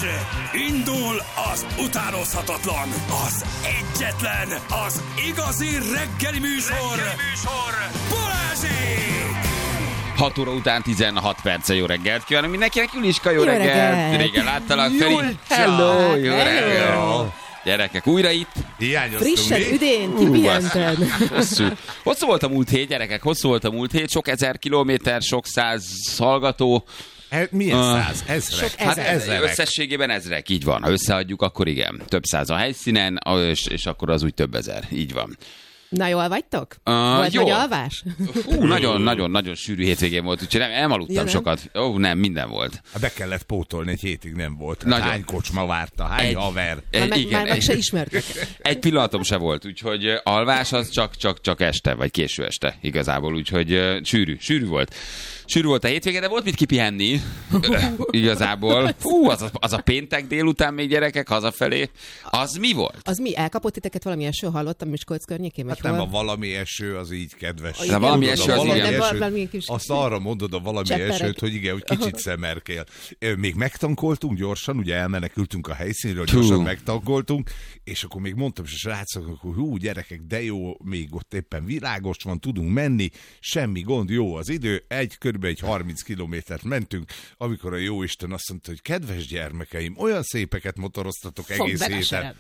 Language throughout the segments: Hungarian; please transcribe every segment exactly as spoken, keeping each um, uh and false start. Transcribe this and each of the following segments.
Indul az utánozhatatlan, az egyetlen, az igazi reggeli műsor, reggeli műsor. Balázsék! hat óra után tizenhat perce. Jó reggelt kívánok mindenkinek, Juliska, jó, jó reggelt. reggelt. Régen láttalak, Feri. Hello, jó reggelt. Gyerekek, újra itt. Hiányoztunk. Frissen, üdén, kipihented. Hosszú. Hosszú volt a múlt hét, gyerekek, hosszú volt a múlt hét. Sok ezer kilométer, sok száz hallgató. E, milyen száz? Ezrek? Hát ezerek. Összességében ezrek, így van. Ha összeadjuk, akkor igen. Több száz a helyszínen, és, és akkor az úgy több ezer. Így van. Na, jól vagytok? Uh, volt jó. nagy alvás? Hú, nagyon-nagyon sűrű hétvégén volt, úgyhogy nem, elmaludtam ja, nem? sokat. Ó, oh, nem, minden volt. Be kellett pótolni, egy hétig nem volt. Nagyon. Hány kocsma várta, hány egy, haver. Egy, már meg, igen, már meg egy, se ismertek. Egy pillanatom se volt, úgyhogy alvás az csak, csak, csak este, vagy késő este igazából, úgyhogy uh, sűrű, sűrű volt. Sűrű volt a hétvége, de volt mit kipihenni igazából. Fú, az a, az a péntek délután még gyerekek hazafelé. Az mi volt? Az mi? Elkapott titeket valami eső? Hallottam Miskolc környékén? Hát nem, a valami eső az így kedves. De valami eső az valami igen. Esőt, kis... Azt arra mondod a valami Cseperek. Esőt, hogy igen, hogy kicsit szemerkél. Még megtankoltunk gyorsan, ugye elmenekültünk a helyszínről, gyorsan Hú. megtankoltunk, és akkor még mondtam is a srácoknak, hogy hú, gyerekek, de jó, még ott éppen virágos van, tudunk menni, semmi gond, jó az idő, egy körülbelül egy harminc kilométert mentünk, amikor a jóisten azt mondta, hogy kedves gyermekeim, olyan szépeket motoroztatok Fog egész héten.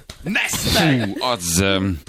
Fú, az,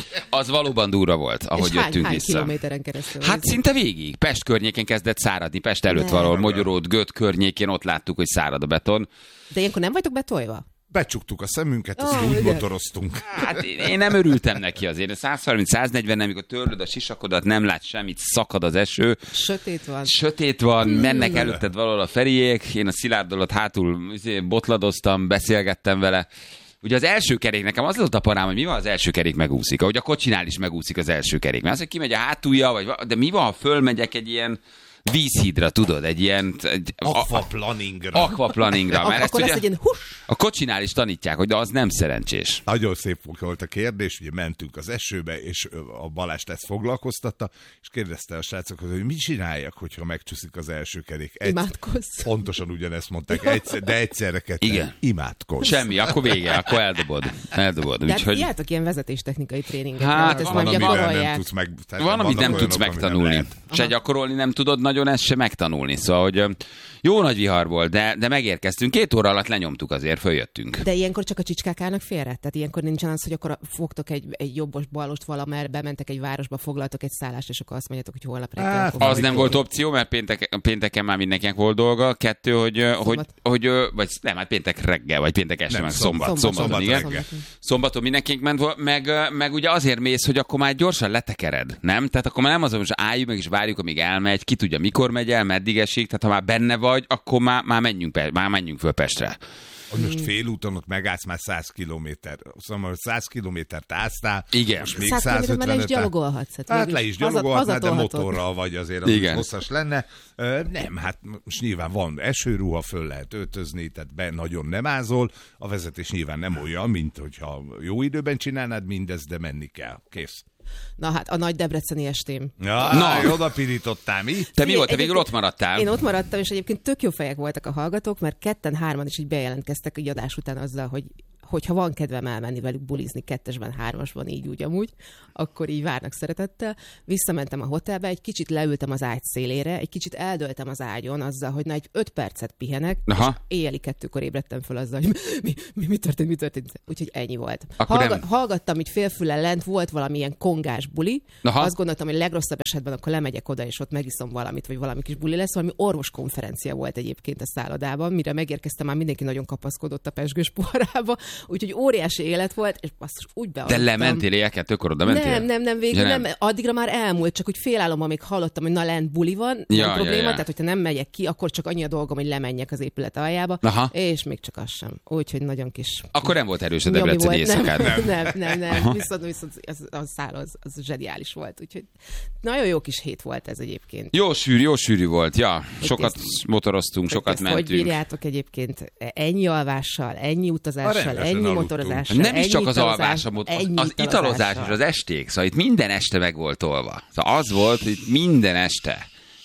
az valóban durva volt, ahogy és jöttünk hány, vissza. Hány kilométeren keresztül? Hát szinte végig. Pest környéken kezdett száradni. Pest előtt ne. valahol Mogyoród, Göt környékén ott láttuk, hogy szárad a beton. De ilyenkor nem vagytok betolva? Becsuktuk a szemünket, azt oh, úgy motoroztunk. Hát én nem örültem neki azért. száz harminc száz negyven, amikor törlöd a sisakodat, nem látsz semmit, szakad az eső. Sötét van. Sötét van, mennek előtted valahol a Feriék, én a Szilárd alatt hátul botladoztam, beszélgettem vele. Ugye az első kerék, nekem az volt a parám, hogy mi van, az első kerék megúszik. Ahogy a kocsinál is megúszik az első kerék. Mert az, hogy kimegy a hátulja, vagy, de mi van, ha fölmegyek egy ilyen vízhídra, tudod, egy ilyen... Egy, aquaplaningra. Aquaplaningra. Ak- akkor lesz egy ilyen hus. A kocsinál is tanítják, hogy de az nem szerencsés. Nagyon szép volt a kérdés, ugye mentünk az esőbe, és a Balást ezt foglalkoztatta, és kérdezte a srácokat, hogy mit csináljak, hogyha megcsúszik az első kerék. Egy, Imádkozz. Pontosan ugyanezt mondták, egyszer, de egyszerre ketten. Igen. Imádkozz. Semmi, akkor vége, akkor eldobod. eldobod. De úgyhogy... jártok ilyen vezetéstechnikai tréninget. Hát, van, van, amiben nem tudsz meg, van, amit nem tudsz megtanulni. Nem se gyakorolni nem tudod nagyon, ezt se megtanulni. Szóval, hogy jó nagy vihar volt, de, de megérkeztünk. Két óra alatt lenyomtuk azért, följöttünk. De ilyenkor csak a csicskák állnak félre? Tehát ilyenkor nincsen az, hogy akkor fogtok egy, egy jobbos balost valamerre, bementek egy városba, foglaltok egy szállást, és akkor azt mondjátok, hogy holnap reggel. Hát, az nem volt opció, mert péntek, pénteken már mindenkinek volt dolga. Kettő, hogy, hogy, hogy, vagy nem, hát péntek reggel, vagy péntek este, meg szombat. Szombat, szombat, szombaton, igen. Szombaton. Szombaton mindenkinek ment volt, meg, meg ugye azért mész, hogy akkor már gyorsan letekered, nem? Tehát akkor már nem az, hogy most álljunk meg, és várjuk, amíg elmegy, ki tudja, mikor megy el, meddig esik, tehát ha már benne vagy, akkor már, már menjünk, már menjünk föl Pestre. Hogy most félúton ott megállsz már száz kilométer. Szóval száz kilométert áztál, igen. most még száz kilométer le is gyalogolhatsz. Hát, hát le is gyalogolhatnád, de motorral vagy azért, az igen. hosszas lenne. Uh, nem, hát most nyilván van esőruha, föl lehet öltözni, tehát be nagyon nem ázol. A vezetés nyilván nem olyan, mint hogyha jó időben csinálnád mindezt, de menni kell. Kész. Na hát, a nagy debreceni estém. Ja, na, oda pirítottál, mi? Te mi volt? Te végül ott maradtál? Én ott maradtam, és egyébként tök jó fejek voltak a hallgatók, mert ketten-hárman is így bejelentkeztek egy adás után azzal, hogy hogyha van kedvem elmenni velük bulizni kettesben, hármasban, így úgy amúgy, akkor így várnak szeretettel. Visszamentem a hotelbe, egy kicsit leültem az ágy szélére, egy kicsit eldöltem az ágyon azzal, hogy na egy öt percet pihenek, Aha. és éjjeli kettőkor ébredtem föl azzal, hogy mi, mi, mi történt, mi történt. Úgyhogy ennyi volt. Hallga- nem... Hallgattam így félfüllel lent, volt valamilyen kongás buli. Aha. Azt gondoltam, hogy legrosszabb esetben akkor lemegyek oda, és ott megiszom valamit, vagy valami kis buli lesz. Valami orvoskonferencia volt egyébként a szállodában, mire megérkeztem, már mindenki nagyon kapaszkodott a pezsgős poharába. Úgyhogy óriási élet volt, és basszus, úgy beadtam. De lementél éjjel, tökor oda mentél? Nem, nem, nem, végül nem. nem. Addigra már elmúlt, csak úgy félállom, amíg hallottam, hogy na lent buli van, ja, nem probléma, ja, ja. tehát hogyha nem megyek ki, akkor csak annyi a dolgom, hogy lemenjek az épület aljába, Aha. és még csak az sem. Úgyhogy nagyon kis... Akkor nem volt erős a debreceni éjszakád. Nem, nem, nem, nem. nem. Viszont, viszont az, a száll az, az zseniális volt, úgyhogy nagyon jó kis hét volt ez egyébként. Jó sűrű, jó sűrű volt, ja. Sokat ezt, motoroztunk, sokat mentünk. Hogy bírjátok egyébként ennyi alvással, ennyi utazással, ennyi motorozással, nem is csak az italozás, alvás, az, az italozás és az esték, szóval itt minden este meg volt tolva. Szóval az volt, hogy minden este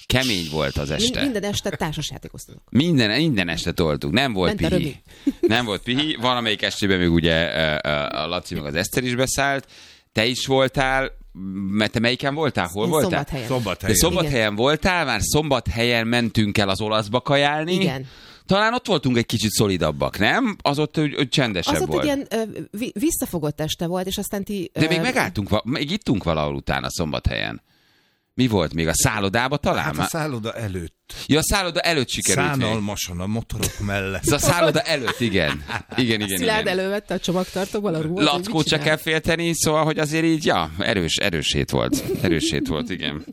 Kemény volt az este. Minden este társasjátékoztunk. Minden, minden este toltuk. Nem volt Ment pihi. Nem volt pihi. Valamelyik estében még ugye a Laci meg az Eszter is beszállt. Te is voltál. Mert te melyiken voltál? Hol Én voltál? Szombathelyen. Szombathelyen. De Szombathelyen voltál, már Szombathelyen mentünk el az olaszba kajálni. Igen. Talán ott voltunk egy kicsit szolidabbak, nem? Az ott hogy, hogy csendesebb az ott volt. ilyen ö, visszafogott este volt, és aztán ti... Ö, De még megálltunk, még ittunk valahol utána Szombathelyen. Mi volt még? A szállodába talán? Hát a szálloda előtt. Ja, a szálloda előtt sikerült. Szánalmasan a motorok mellett. A szálloda előtt, igen. Igen, igen, Szilárd igen. elővette a csomagtartóval a ruhat. Lackót se kell félteni, szóval, hogy azért így, ja, erős, erős hét volt. Erős hét volt, igen.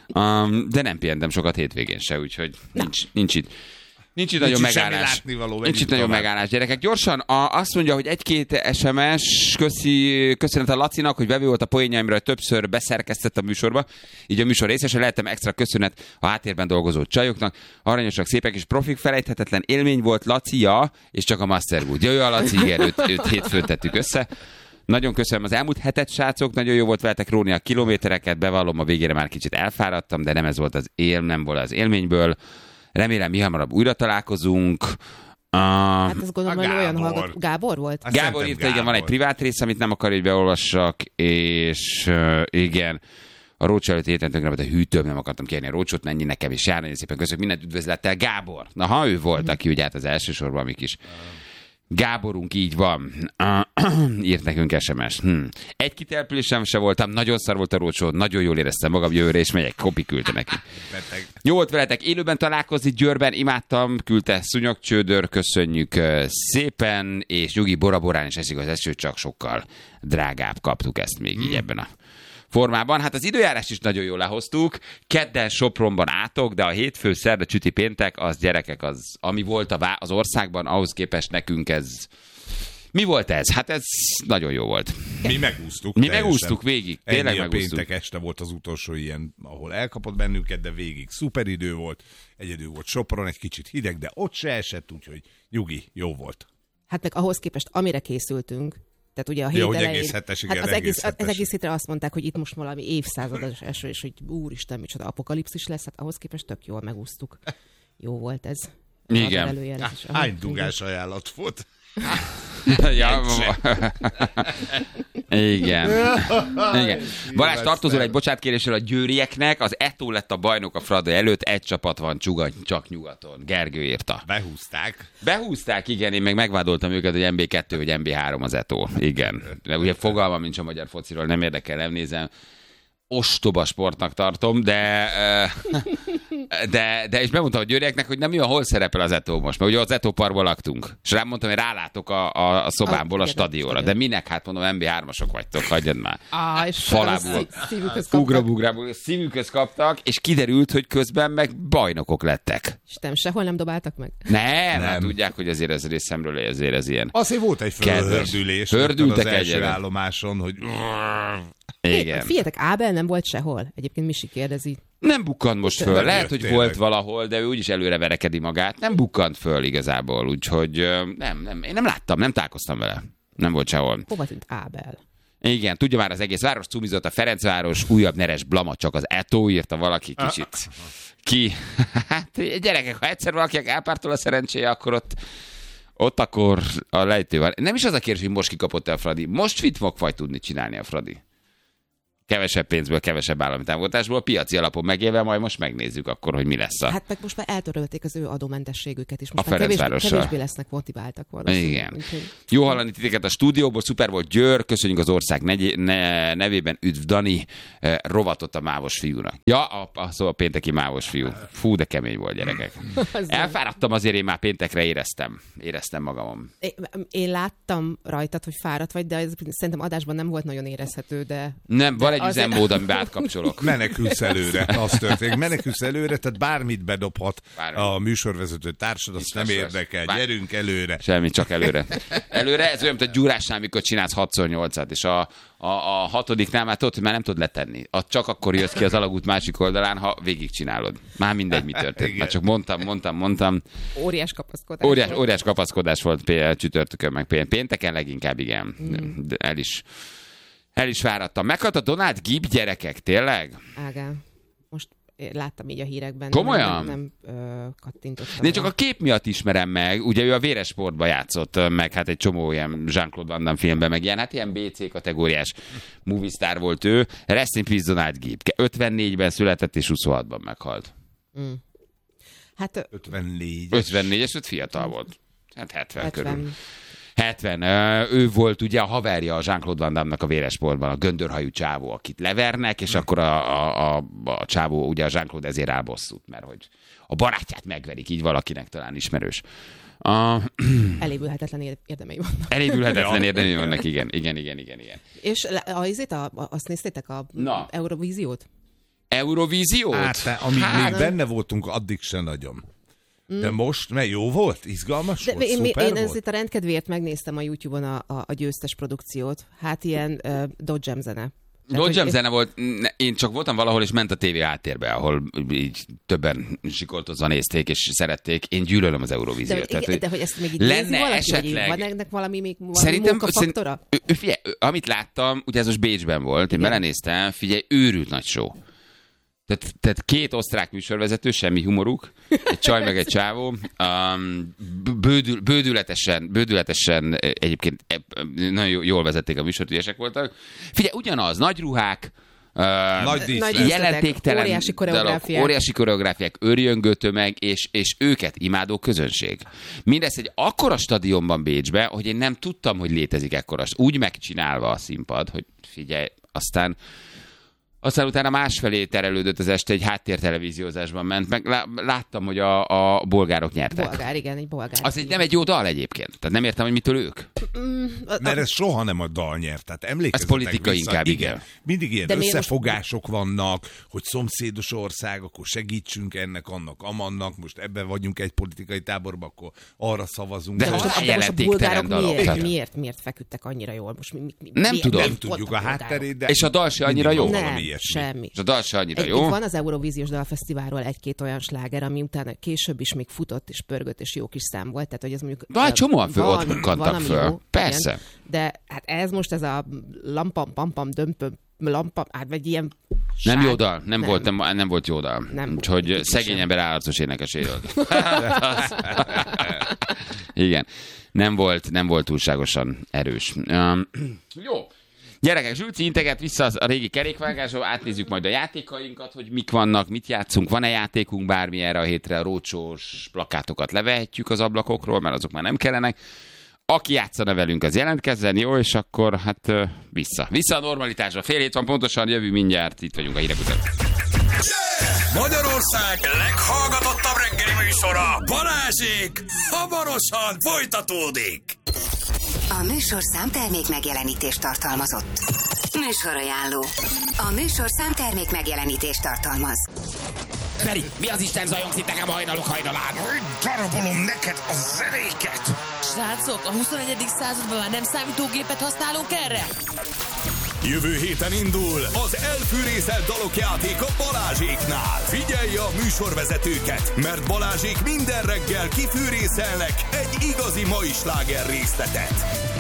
Um, de nem pihentem sokat hétvégén se, úgyhogy nincs, nincs itt. Nincs itt nagyon megállás. Nincs itt nagyon megállás, gyerekek. Gyorsan a, azt mondja, hogy egy-két es em es, köszi, köszönet a Lacinak, hogy vevő volt a poénjaimra, hogy többször beszerkesztett a műsorba. Így a műsor részese lehetem, extra köszönet a háttérben dolgozó csajoknak. Aranyosak, szépek és profik, felejthetetlen élmény volt Lacia, és csak a Masterwood. Jaj, a Laci, igen, őt, őt hétfőn tettük össze. Nagyon köszönöm az elmúlt hetet, srácok, nagyon jó volt veletek róni a kilométereket, bevallom, a végére már kicsit elfáradtam, de nem ez volt az él, nem volt az élményből. Remélem, mi hamarabb újra találkozunk. Uh, hát azt gondolom, hogy olyan hallgat... Gábor volt? Azt Gábor írta, igen, van egy privát rész, amit nem akar, hogy beolvassak, és uh, igen, a Rócsó előtt héten tönkre, a hűtőbb nem akartam kérni a Rócsót, mennyi nekem is jár, nagyon szépen köszönjük, mindent üdvözlettel, Gábor. Na, ha ő volt, aki ugye hát az elsősorban mi kis Gáborunk, így van. Uh, írt nekünk es em es. Hm. Egy kitelepülésem se voltam, nagyon szar volt a Rócsó, nagyon jól éreztem magam, jövőre és megyek. Kopi küldte neki. Jó volt veletek élőben találkozni Győrben, imádtam, küldte Szúnyogcsődör, köszönjük szépen, és Nyugi Boraborán is esik az eső, csak sokkal drágább, kaptuk ezt még így ebben a formában. Hát az időjárást is nagyon jól lehoztuk. Kedden Sopronban átok, de a hétfő, szerda, csüti, péntek, az gyerekek, az, ami volt a vá- az országban, ahhoz képest nekünk ez... Mi volt ez? Hát ez nagyon jó volt. Mi megúsztuk. Mi megúsztuk végig. Tényleg Ennyi a megúsztuk. péntek este volt az utolsó ilyen, ahol elkapott bennünket, de végig szuper idő volt. Egyedül volt Sopron, egy kicsit hideg, de ott se esett, úgyhogy nyugi, jó volt. Hát meg ahhoz képest, amire készültünk, tehát ugye a hét ja, elején, egész hetes, igen, hát az, egész egész, hetes. az egész hétre azt mondták, hogy itt most valami évszázados eső, és hogy úristen, micsoda apokalipszis lesz, hát ahhoz képest tök jól megúsztuk. Jó volt ez. Igen. Hány dugás ajánlat volt? Ja, igen. Igen. Balázs, tartozol egy bocsátkéréssel a győrieknek, az Eto lett a bajnok a Fradi előtt, egy csapat van csugat, csak nyugaton. Gergő írta. Behúzták. Behúzták, igen, én meg megvádoltam őket, hogy em bé kettő vagy em bé három az Eto. Igen. De ugye fogalmam nincs a magyar fociról, nem érdekel, nem nézem. Ostoba sportnak tartom, de, de, de és bemondtam a győrieknek, hogy nem olyan, hol szerepel az Eto most, mert ugye az Eto Parkban laktunk. És rám mondtam, hogy rálátok a, a, a szobámból a, a stadionra. De minek? Hát mondom, em bé hármasok vagytok, hagyjad már. Ah, és falából. Ugrabugrából szívükhöz kaptak, és kiderült, hogy közben meg bajnokok lettek. És nem, sehol nem dobáltak meg? Nem, nem. Hát tudják, hogy azért ez részemről azért ez ilyen. Azért volt egy fölhördülés az első állomáson, hogy... Igen. Figyeljetek, Ábel nem volt sehol. Egyébként Misi kérdezi. Nem bukkant most föl. Lehet, hogy volt valahol, de ő úgyis előre verekedi magát. Nem bukkant föl igazából, úgyhogy nem, nem, én nem láttam, nem találkoztam vele. Nem volt sehol. Hova tűnt Ábel? Igen, tudja már az egész város cumizott, a Ferencváros, újabb neres blama, csak az Eto, írta valaki kicsit. Ki? Hát gyerekek, ha egyszer valakinek elpártol a szerencséje, akkor ott ott akkor a lejtő van. Nem is az a kérdés, hogy most kikapott el a Fradi. Most fit fog vagy tudni csinálni a Fradi. Kevesebb pénzből, kevesebb állami támogatásból, piaci alapon megélve, majd most megnézzük akkor, hogy mi lesz a... Hát meg most már eltörölték az ő adómentességüket is. Most a már kevés, Ferencvárossal. kevésbé lesznek motiváltak valószínűleg. Igen. Úgyhogy... Jó hallani titeket a stúdióból, szuper volt Győr, köszönjük az ország negy- ne- nevében, üdv Dani, eh, rovatott a mávos fiúnak. Ja, a, a, szóval a pénteki mávos fiú. Fú, de kemény volt, gyerekek. Elfáradtam, azért én már péntekre éreztem. Éreztem magamon. Én, én láttam rajtad, hogy fáradt vagy, de ez szerintem adásban nem volt nagyon érezhető, de... Nem, van egy üzemmód, amiben átkapcsolok. Menekülsz előre, az történik. Menekülsz előre, tehát bármit bedobhat Bármi. a műsorvezető társad, azt nem érdekel. Bár... Gyerünk előre. Semmi, csak előre. Előre, ez olyan, mint a gyúrásnál, mikor csinálsz hatszor nyolcat, és a, a, a hatodiknál már tudod, hogy már nem tudod letenni. A, csak akkor jössz ki az alagút másik oldalán, ha végigcsinálod. Már mindegy, mi történt. Már csak mondtam, mondtam, mondtam. Óriás kapaszkodás. Óriás, óriás kapaszkodás volt például csütörtökön, meg például pénteken leginkább, igen. Mm. De el is... El is fáradtam. Meghalt a Donald Gibb, gyerekek, tényleg? Ágán. Most láttam így a hírekben. Komolyan? Nem, nem ö, kattintottam. Én csak a kép miatt ismerem meg. Ugye ő a Véres Sportba játszott, meg hát egy csomó ilyen Jean-Claude Van Damme filmben, meg ilyen, hát ilyen bé cé kategóriás movie star volt ő. Rest in peace Donald Gibb. ötvennégyben született és huszonhatban meghalt. Mm. Hát ötvennégy. ötvennégyes, öt fiatal volt. Hát hetven, hetven körül. hetven. Ő volt ugye a haverja a Jean-Claude Van Damme-nak a Véres Sportban, a göndörhajú csávó, akit levernek, és hmm. akkor a, a, a, a csávó, ugye a Jean-Claude ezért rá bosszút, mert hogy a barátját megverik, így valakinek talán ismerős. A... Elévülhetetlen érdemei vannak. Elévülhetetlen érdemei vannak, igen, igen, igen, igen, igen. És azért a, a, azt néztétek a Na. Eurovíziót? Eurovíziót? Hát, amíg hát, még benne voltunk, addig se nagyon. De most, mert jó volt? Izgalmas De volt? Én, Szuper én volt? ezért a rendkedvéért megnéztem a YouTube-on a, a, a győztes produkciót. Hát ilyen uh, Dodge Jam zene. Dodge Jam zene volt, én csak voltam valahol, és ment a tévé háttérbe, ahol így többen sikoltozva nézték, és szerették. Én gyűlölöm az Eurovíziót. De, tehát, hogy, de hogy ezt még így nézi valaki, esetleg... van ennek valami, még valami szerintem, munkafaktora? Szerintem, figyelj, amit láttam, ugye ez most Bécsben volt, én belenéztem, figyelj, őrült nagy show. Tehát, tehát két osztrák műsorvezető, semmi humoruk, egy csaj meg egy csávó, um, bődül, bődületesen, bődületesen egyébként nagyon jól vezették a műsort, ügyesek voltak. Figyelj, ugyanaz, nagy ruhák, uh, nagy jelentéktelen óriási koreográfiák, óriási koreográfiák, örjöngő tömeg, és, és őket imádó közönség. Mindez egy akkora stadionban Bécsbe, hogy én nem tudtam, hogy létezik ekkora, úgy megcsinálva a színpad, hogy figyelj, aztán Aztán utána másfelé terelődött az este, egy háttértelevíziózásban ment, meg láttam, hogy a, a bolgárok nyertek. Bolgár, igen, egy bolgár. Az egy, nem egy jó dal egyébként, tehát nem értem, hogy mitől ők. Mm, a, a... Mert ez soha nem a dal nyert, tehát emlékezzetek. Ez politika vissza, inkább, igen. igen. Mindig ilyen de összefogások most... vannak, hogy szomszédos ország, akkor segítsünk ennek, annak, amannak, most ebben vagyunk egy politikai táborban, akkor arra szavazunk. De, de most a jelentéktelen dalok. Miért, miért, miért feküdtek annyira jól? Most mi, mi, mi, nem mi, tudom. Nem tudjuk a hátterét, de... És a dal se annyira jó. Semmi. És a dal se annyira egy, jó. Van az Eurovíziós Dalfesztiválról egy-két olyan sláger, ami utána később is még futott és pörgött, és jó kis szám volt. Tehát, hogy ez mondjuk... De csomóan föl ott bukkantak föl. Jó, persze. Igen, de hát ez most ez a lampam, pampam, dömpöm, lampam, hát vagy ilyen... Sár... Nem jó dal, nem, nem. Volt, nem, nem volt jó dal. Nem Úgyhogy volt, szegény ember állatos énekeséről. Igen. Nem volt, nem volt túlságosan erős. Um, jó. Gyerekek, Zsülci integet vissza a régi kerékvágásról, átnézzük majd a játékainkat, hogy mik vannak, mit játszunk, van-e játékunk bármi erre a hétre, a rócsós plakátokat levehetjük az ablakokról, mert azok már nem kellenek. Aki játszana velünk, az jelentkezzen, jó, és akkor hát vissza. Vissza a normalitásra. Fél hét van pontosan, jövő mindjárt, itt vagyunk a hírek után. Magyarország leghallgatottabb reggeli műsora, Balázsék, hamarosan folytatódik. A műsorszám termék megjelenítést tartalmazott. Műsorajánló. A műsorszám termék megjelenítést tartalmaz. Feri, mi az Isten zajongsz itt nekem hajnalok hajnalán? Hogy darabolom neked a zenéket? Srácok, a huszonegyedik században már nem számítógépet használunk erre? Jövő héten indul az elfűrészelt dalok játék a Balázséknál. Figyelj a műsorvezetőket, mert Balázsék minden reggel kifűrészelnek egy igazi mai sláger részletet.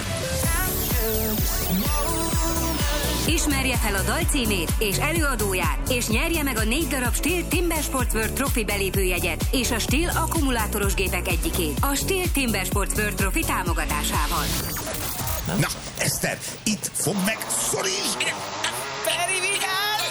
Ismerje fel a dal címét és előadóját, és nyerje meg a négy darab Stihl Timber Sports World Trophy belépőjegyet és a Stihl akkumulátoros gépek egyikét a Stihl Timber Sports World Trophy támogatásával. Na, Eszter, itt fog meg, szorítsd! Feri, vigyázz!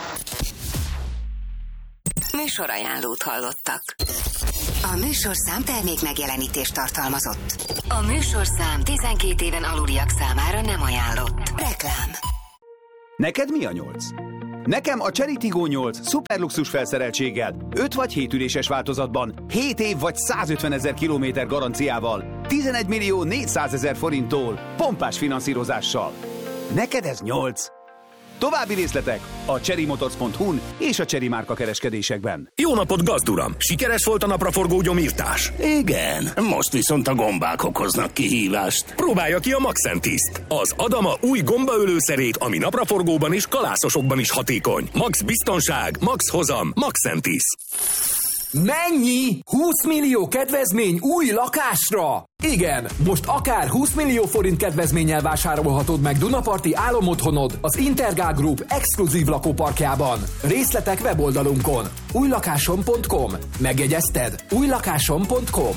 Műsorajánlót hallottak. A műsorszám termék megjelenítést tartalmazott. A műsorszám tizenkét éven aluliak számára nem ajánlott. Reklám. Neked mi a nyolc? Nekem a Chery Tiggo nyolc szuperluxus felszereltséggel, öt vagy hét üléses változatban, hét év vagy százötvenezer kilométer garanciával, tizenegy millió négyszázezer forinttól, pompás finanszírozással. Neked ez nyolc. További részletek a cherrymotors pont hu-n és a Chery márka kereskedésekben. Jó napot, gazduram! Sikeres volt a napraforgó gyomírtás? Igen, most viszont a gombák okoznak kihívást. Próbálja ki a Maxentiszt, az Adama új gombaölőszerét, ami napraforgóban és kalászosokban is hatékony. Max biztonság, max hozam, Maxentis. Mennyi? húsz millió kedvezmény új lakásra? Igen, most akár húsz millió forint kedvezménnyel vásárolhatod meg Dunaparti álomotthonod az Intergál Group exkluzív lakóparkjában. Részletek weboldalunkon. új lakásom pont com. Megjegyezted? új lakásom pont com.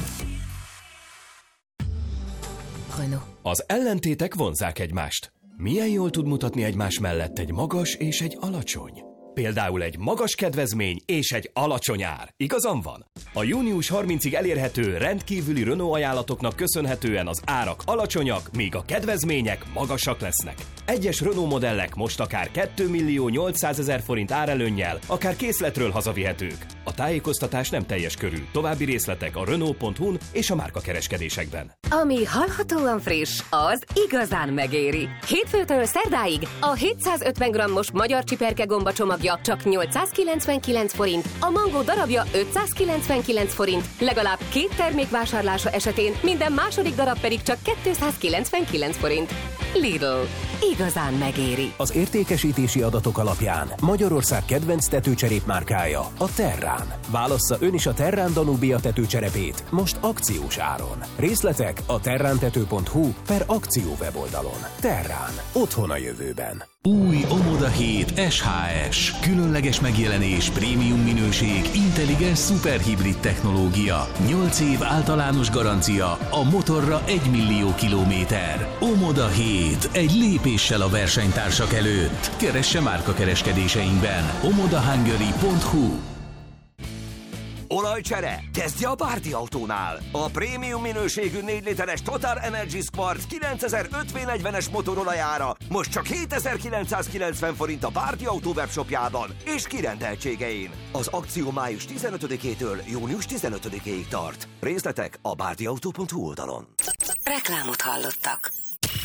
Az ellentétek vonzzák egymást. Milyen jól tud mutatni egymás mellett egy magas és egy alacsony? Például egy magas kedvezmény és egy alacsony ár. Igazam van? A június harmincadikáig elérhető rendkívüli Renault ajánlatoknak köszönhetően az árak alacsonyak, míg a kedvezmények magasak lesznek. Egyes Renault modellek most akár két millió nyolcszázezer forint árelőnnyel, akár készletről hazavihetők. A tájékoztatás nem teljes körű. További részletek a Renault pont hu-n és a márkakereskedésekben. Ami hallhatóan friss, az igazán megéri. Hétfőtől szerdáig a hétszázötven grammos magyar csiperke gomba csomagja csak nyolcszázkilencvenkilenc forint, a mangó darabja ötszázkilencvenkilenc forint, legalább két termék vásárlása esetén minden második darab pedig csak kétszázkilencvenkilenc forint. Lidl. Igazán megéri. Az értékesítési adatok alapján Magyarország kedvenc tetőcserépmárkája a Terrán. Válassza ön is a Terrán Danubia tetőcserepét most akciós áron. Részletek a terrántető pont hu per akció weboldalon. Terrán. Otthon a jövőben. Új Omoda hét es há es. Különleges megjelenés, prémium minőség, intelligens szuperhibrid technológia. nyolc év általános garancia, a motorra egy millió kilométer. Omoda hét. Egy lépéssel a versenytársak előtt. Keresse márkakereskedéseinkben. omoda hungary pont hu. Olajcsere? Kezdje a Bárdi Autónál! A prémium minőségű négy literes Total Energies Quartz kilencezer-öt vé negyvenes motorolajára most csak hétezer-kilencszázkilencven forint a Bárdi Autó webshopjában és kirendeltségein. Az akció május tizenötödikétől június tizenötödikéig tart. Részletek a bárdiautó pont hu oldalon. Reklámot hallottak.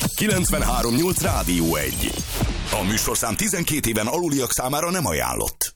kilencvenhárom nyolc Rádió egy. A műsorszám tizenkét éven aluliak számára nem ajánlott.